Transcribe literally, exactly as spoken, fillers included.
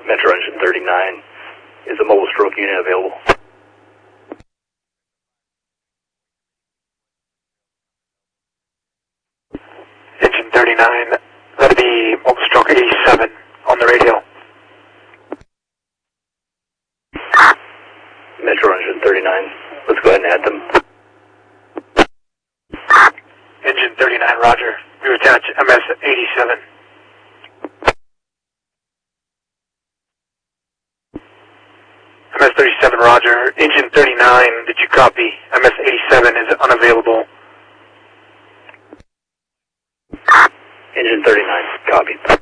Metro Engine thirty-nine. Is a mobile stroke unit available? Engine thirty-nine, that'd be mobile stroke eighty-seven on the radio. Metro Engine thirty-nine. Let's go ahead and add them. Engine thirty-nine, roger. You attach M S eighty-seven. M S thirty-seven, roger. Engine thirty-nine, did you copy? M S eighty-seven is unavailable. Engine thirty-nine, copy.